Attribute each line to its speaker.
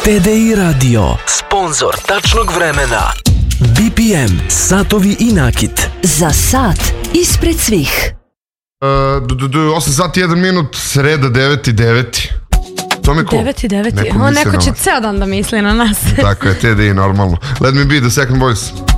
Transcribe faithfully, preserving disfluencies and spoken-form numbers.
Speaker 1: T D I Radio, sponzor tačnog vremena. B P M, satovi i nakit.
Speaker 2: Za sat ispred svih.
Speaker 3: osam sati jedan minut, sreda deveti deveti. To mi ko?
Speaker 4: deveti deveti. O, neko će ceo dan da misli na nas.
Speaker 3: Tako je, T D I normalno. Let me be the second voice.